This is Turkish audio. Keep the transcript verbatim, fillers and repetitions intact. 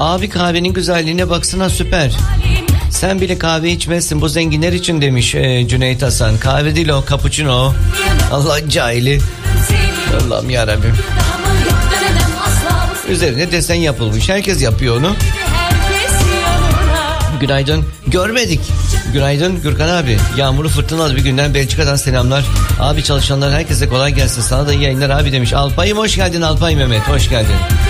Abi kahvenin güzelliğine baksana, süper. Sen bile kahve içmezsin, bu zenginler için demiş e, Cüneyt Hasan. Kahve değil o, cappuccino. Allah cahili. Allah'ım yarabbim. Üzerine desen yapılmış, herkes yapıyor onu. Günaydın. Görmedik. Günaydın Gürkan abi. Yağmurlu fırtınalı bir günden Belçika'dan selamlar. Abi çalışanlar herkese kolay gelsin. Sana da iyi yayınlar abi demiş. Alpay'ım hoş geldin, Alpay Mehmet hoş geldin.